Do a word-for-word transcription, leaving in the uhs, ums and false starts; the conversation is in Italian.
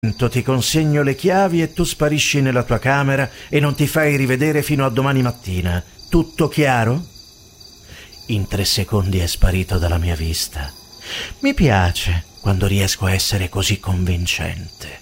Ti consegno le chiavi e tu sparisci nella tua camera e non ti fai rivedere fino a domani mattina. Tutto chiaro? In tre secondi è sparito dalla mia vista. Mi piace quando riesco a essere così convincente.